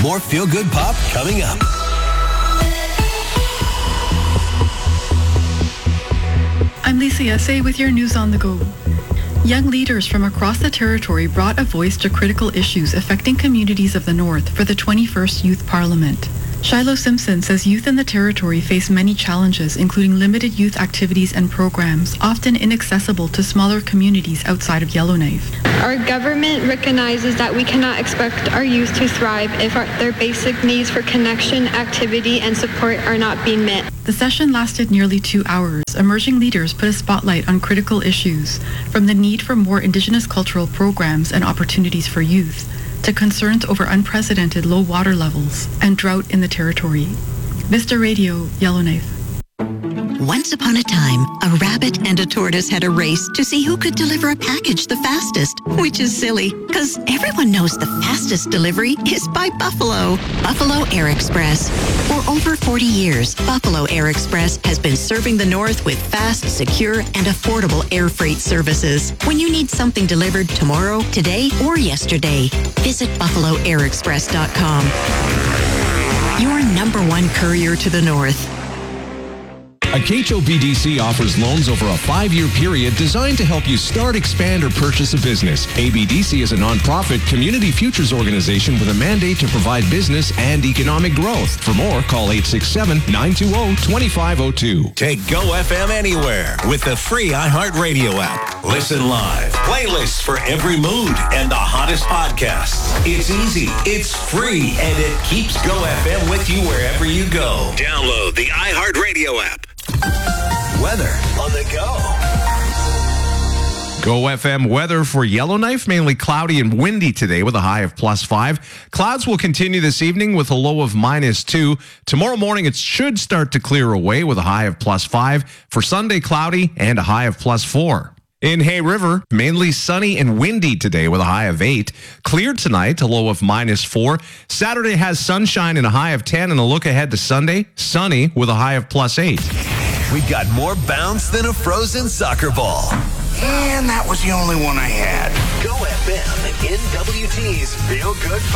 More feel-good pop coming up. I'm Lisa Yesse with your news on the go. Young leaders from across the territory brought a voice to critical issues affecting communities of the North for the 21st Youth Parliament. Shiloh Simpson says youth in the territory face many challenges, including limited youth activities and programs, often inaccessible to smaller communities outside of Yellowknife. Our government recognizes that we cannot expect our youth to thrive if their basic needs for connection, activity, and support are not being met. The session lasted nearly 2 hours. Emerging leaders put a spotlight on critical issues, from the need for more Indigenous cultural programs and opportunities for youth, to concerns over unprecedented low water levels and drought in the territory. Vista Radio, Yellowknife. Once upon a time, a rabbit and a tortoise had a race to see who could deliver a package the fastest, which is silly, because everyone knows the fastest delivery is by Buffalo. Buffalo Air Express. For over 40 years, Buffalo Air Express has been serving the North with fast, secure, and affordable air freight services. When you need something delivered tomorrow, today, or yesterday, visit BuffaloAirExpress.com. Your number one courier to the North. Acacho BDC offers loans over a 5-year period designed to help you start, expand, or purchase a business. ABDC is a nonprofit community futures organization with a mandate to provide business and economic growth. For more, call 867-920-2502. Take Go FM anywhere with the free iHeartRadio app. Listen live, playlists for every mood, and the hottest podcasts. It's easy, it's free, and it keeps Go FM with you wherever you go. Download the iHeartRadio app. Weather on the go. Go FM weather for Yellowknife, mainly cloudy and windy today with a high of +5. Clouds will continue this evening with a low of -2. Tomorrow morning, it should start to clear away with a high of +5. For Sunday, cloudy and a high of +4. In Hay River, mainly sunny and windy today with a high of 8. Cleared tonight, a low of -4. Saturday has sunshine and a high of 10. And a look ahead to Sunday, sunny with a high of +8. We've got more bounce than a frozen soccer ball. And that was the only one I had. Go FM, NWT's Feel Good